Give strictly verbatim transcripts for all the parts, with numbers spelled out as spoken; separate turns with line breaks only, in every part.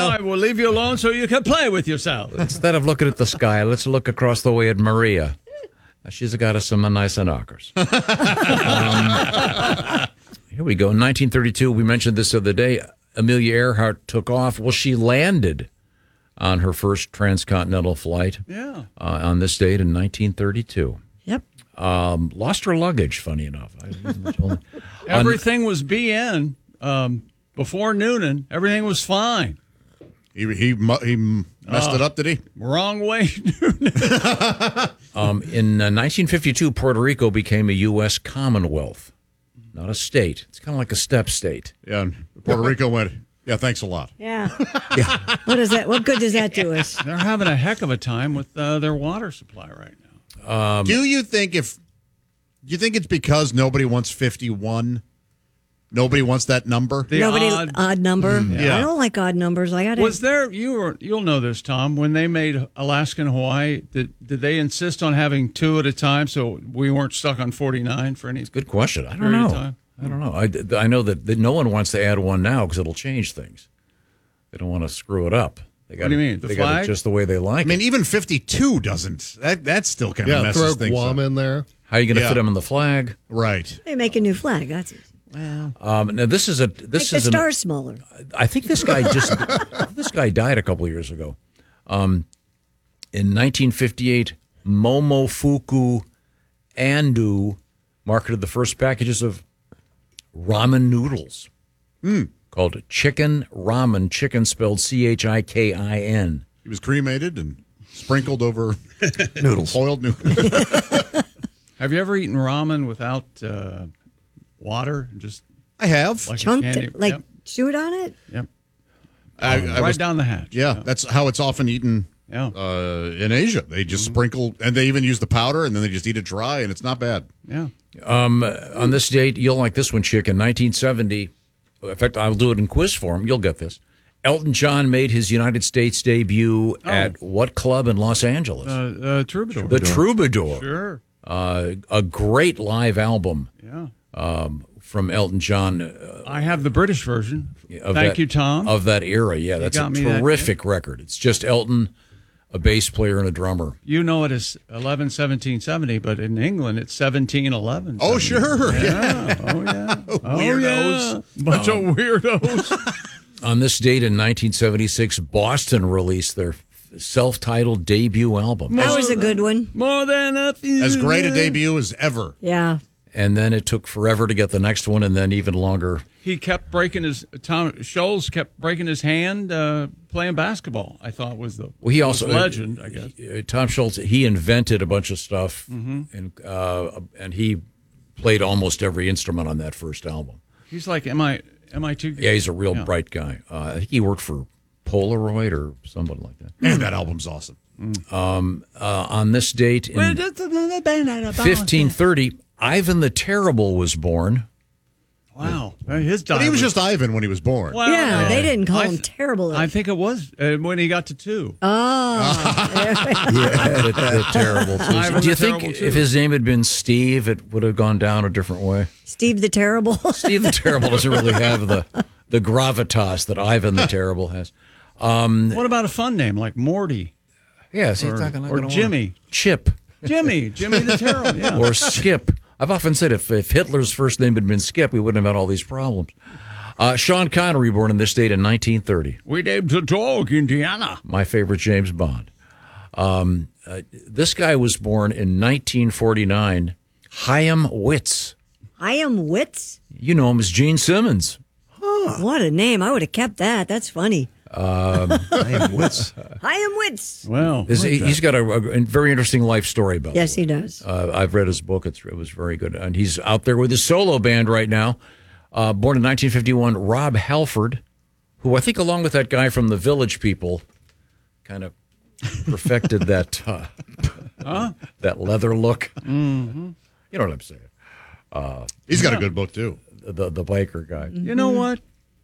well, I will leave you alone so you can play with yourself.
Instead of looking at the sky, let's look across the way at Maria. She's got us some nice knockers. um, here we go. In nineteen thirty-two, we mentioned this the other day, Amelia Earhart took off. Well, she landed on her first transcontinental flight
yeah.
uh, on this date in nineteen thirty-two.
Yep.
Um, lost her luggage, funny enough.
Everything was B N um, before Noonan. Everything was fine.
He he he messed uh, it up, did he?
Wrong way.
um, in uh, nineteen fifty-two, Puerto Rico became a U S Commonwealth, not a state. It's kind of like a step state.
Yeah, and Puerto Rico went, yeah, thanks a lot.
Yeah. yeah. What is that? What good does that do us?
They're having a heck of a time with uh, their water supply right now.
Um, do you think if, do you think it's because nobody wants fifty-one? Nobody wants that number.
The Nobody odd, odd number.
Mm, yeah.
I don't like odd numbers. I got.
Was there you were you'll know this, Tom? When they made Alaska and Hawaii, did did they insist on having two at a time so we weren't stuck on forty-nine for any?
It's a good question. I don't know. Time? I don't know. I, I know that, that no one wants to add one now because it'll change things. They don't want to screw it up. They got
what do you mean? The
they
flag?
got it just the way they like.
I mean,
it.
even fifty-two doesn't. That that's still kind
yeah,
of messes
throw
things
Guam
up.
in there.
How are you going to
yeah.
fit them in the flag?
Right.
They make a new flag. That's easy.
Well, um, now this is a this
Make
is
the
an,
stars smaller.
I think this guy just this guy died a couple of years ago. Um, in nineteen fifty-eight, Momofuku Andu marketed the first packages of ramen noodles
mm.
called chicken ramen. Chicken spelled C H I K I N.
He was cremated and sprinkled over
noodles,
boiled noodles.
Have you ever eaten ramen without? Uh, Water, just
I have
like chunked it, like yep. chewed on it.
Yep,
I,
um,
I
right
was,
down the hatch.
Yeah, yeah, that's how it's often eaten.
Yeah,
uh, in Asia, they just mm-hmm. sprinkle, and they even use the powder, and then they just eat it dry, and it's not bad.
Yeah.
Um, on this date, you'll like this one, Chick. In nineteen seventy, in fact, I'll do it in quiz form. You'll get this. Elton John made his United States debut oh. at what club in Los Angeles?
Uh, uh, Troubadour.
The Troubadour.
Sure.
Uh, a great live album.
Yeah.
Um, from Elton John. Uh,
I have the British version.
Of
Thank
that,
you, Tom.
Of that era, yeah. That's a terrific that, yeah. record. It's just Elton, a bass player, and a drummer.
You know it is eleven seventeen seventy, but in England it's seventeen eleven.
Oh, sure.
Yeah. yeah. Oh, yeah. Oh,
weirdos.
Yeah. Bunch um, of weirdos.
On this date in nineteen seventy-six, Boston released their self-titled debut album.
That was a good one.
More than a few.
As great a debut as ever.
Yeah.
And then it took forever to get the next one, and then even longer.
He kept breaking his Tom Scholes kept breaking his hand uh, playing basketball. I thought was the
well, he also
legend. I guess
uh, Tom Scholz, he invented a bunch of stuff,
mm-hmm.
and uh, and he played almost every instrument on that first album.
He's like M I M I T.
Yeah, he's a real yeah. bright guy. Uh, I think he worked for Polaroid or somebody like that.
And that album's awesome.
Mm. Um, uh, on this date in fifteen thirty. Ivan the Terrible was born.
Wow. His
but he was, was just Ivan when he was born.
Well, yeah, yeah, they didn't call I th- him terrible.
I think it was uh, when he got to two.
Oh.
yeah, the, the Terrible two. Do you think if his name had been Steve, it would have gone down a different way?
Steve the Terrible?
Steve the Terrible doesn't really have the, the gravitas that Ivan the Terrible has. Um,
what about a fun name like Morty?
Yeah, see,
or,
not gonna,
or
gonna
Jimmy.
Work. Chip.
Jimmy. Jimmy the Terrible, yeah.
Or Skip. I've often said if, if Hitler's first name had been Skip, we wouldn't have had all these problems. Uh, Sean Connery, born in this date in nineteen thirty.
We named to talk, Indiana.
My favorite James Bond. Um, uh, this guy was born in nineteen forty-nine. Chaim Witz.
Chaim Witz?
You know him as Gene Simmons.
Huh. What a name. I would have kept that. That's funny.
Um, Chaim Witz.
Chaim Witz.
Well,
This, he, he's got a, a very interesting life story about it.
Yes, he does.
Uh, I've read his book. It's, it was very good. And he's out there with his solo band right now. Uh, born in nineteen fifty-one, Rob Halford, who I think along with that guy from the Village People kind of perfected that uh,
huh?
that leather look.
Mm-hmm.
You know what I'm saying? Uh,
he's got yeah. a good book, too.
The, the biker guy.
Mm-hmm. You know what?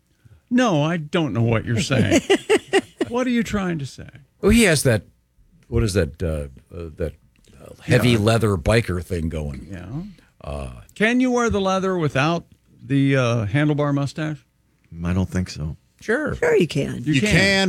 No, I don't know what you're saying. What are you trying to say?
Well, he has that, what is that, uh, uh, that uh, heavy yeah. leather biker thing going.
Yeah.
Uh,
Can you wear the leather without the uh, handlebar mustache?
I don't think so.
Sure.
Sure you can.
You, you can. can.